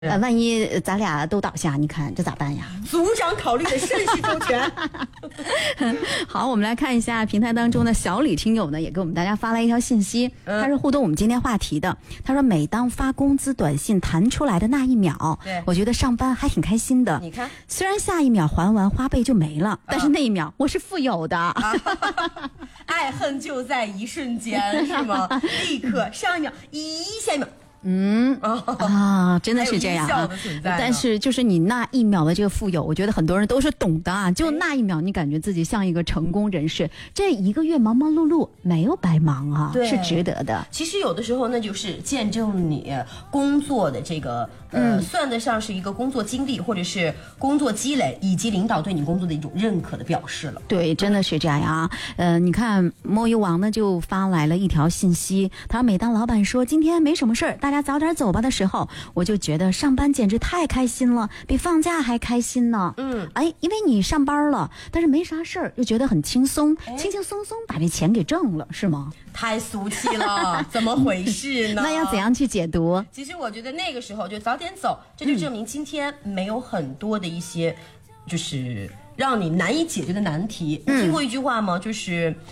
万一咱俩都倒下，你看这咋办呀？ 组长考虑的甚是周全。 好，我们来看一下平台当中的小李听友呢，也给我们大家发来一条信息，他是互动我们今天话题的。他说，每当发工资短信弹出来的那一秒，我觉得上班还挺开心的。 你看， 虽然下一秒还完花呗就没了，但是那一秒我是富有的。 爱恨就在一瞬间，是吗？立刻上一秒，下一秒。 真的是这样啊！但是就是你那一秒的这个富有，我觉得很多人都是懂的啊。就那一秒，你感觉自己像一个成功人士，这一个月忙忙碌碌没有白忙啊，是值得的。 其实有的时候那就是见证你工作的这个算得上是一个工作经历或者是工作积累，以及领导对你工作的一种认可的表示了。 对，真的是这样啊。你看摸鱼王呢就发来了一条信息，他说每当老板说今天没什么事儿，大家早点走吧的时候，我就觉得上班简直太开心了，比放假还开心呢。因为你上班了，但是没啥事儿，又觉得很轻松，轻轻松松把这钱给挣了，是吗？ 太俗气了，怎么回事呢？ 那要怎样去解读？ 其实我觉得那个时候就早点走，这就证明今天没有很多的一些就是让你难以解决的难题。你听过一句话吗？就是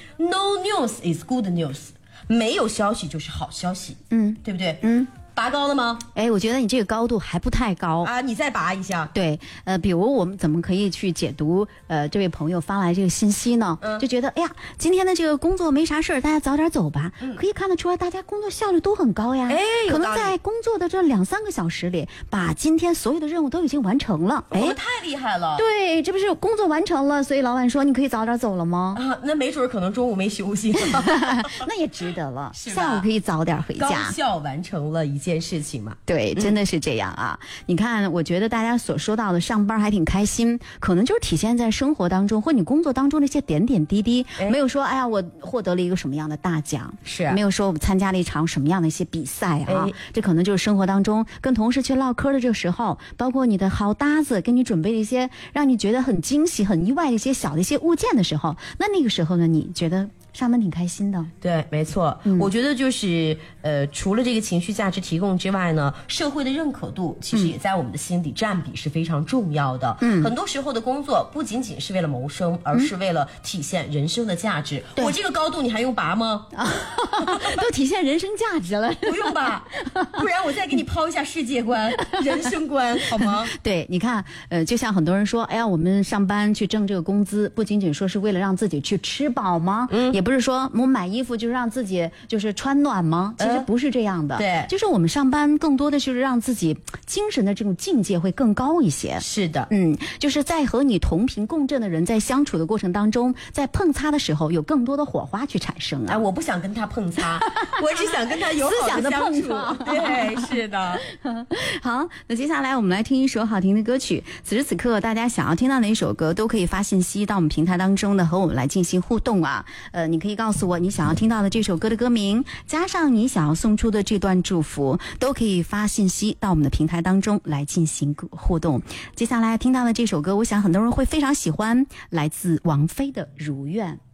No news is good news， 没有消息就是好消息。对不对？拔高了吗？ 我觉得你这个高度还不太高啊，你再拔一下。 对，比如我们怎么可以去解读这位朋友发来这个信息呢？就觉得哎呀，今天的这个工作没啥事儿，大家早点走吧。可以看得出来，大家工作效率都很高呀。可能在工作的这2-3个小时里，把今天所有的任务都已经完成了。 我们太厉害了。 对，这不是工作完成了，所以老板说你可以早点走了吗？ 那没准可能中午没休息。 那也值得了，下午可以早点回家， 高效完成了一件事情嘛。 对，真的是这样啊。你看，我觉得大家所说到的上班还挺开心，可能就是体现在生活当中或你工作当中的一些点点滴滴。没有说哎呀我获得了一个什么样的大奖，没有说我参加了一场什么样的一些比赛啊。这可能就是生活当中跟同事去唠嗑的这个时候，包括你的好搭子给你准备了一些让你觉得很惊喜很意外的一些小的一些物件的时候，那个时候呢，你觉得上班挺开心的。 对，没错。我觉得就是除了这个情绪价值提供之外呢，社会的认可度其实也在我们的心底占比是非常重要的。很多时候的工作不仅仅是为了谋生，而是为了体现人生的价值。我这个高度你还用拔吗？ 都体现人生价值了。 不用吧，不然我再给你抛一下世界观、人生观，好吗？ 对，你看，就像很多人说，哎呀，我们上班去挣这个工资，不仅仅说是为了让自己去吃饱吗？也不是说我们买衣服就是让自己就是穿暖吗？其实不是这样的。 对， 就是我们上班更多的就是让自己精神的这种境界会更高一些。 是的， 就是在和你同频共振的人在相处的过程当中，在碰擦的时候有更多的火花去产生啊。 我不想跟他碰擦，我只想跟他友好的相处。对，是的。 好，那接下来我们来听一首好听的歌曲。此时此刻，大家想要听到哪一首歌，都可以发信息到我们平台当中呢，和我们来进行互动啊。你可以告诉我你想要听到的这首歌的歌名，加上你想要送出的这段祝福，都可以发信息到我们的平台当中来进行互动。接下来听到的这首歌，我想很多人会非常喜欢，来自王菲的《如愿》。